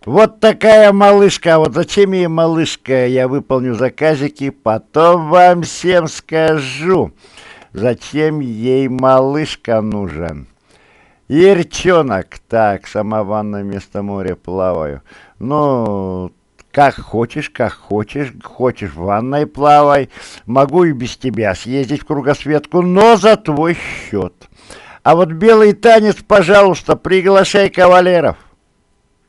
Вот такая малышка. А вот зачем ей малышка? Я выполню заказики, потом вам всем скажу, зачем ей малышка нужен. Ерчонок. Так, сама в ванной вместо моря плаваю. Ну, как хочешь, как хочешь. Хочешь в ванной плавай. Могу и без тебя съездить в кругосветку, но за твой счет. А вот белый танец, пожалуйста, приглашай кавалеров.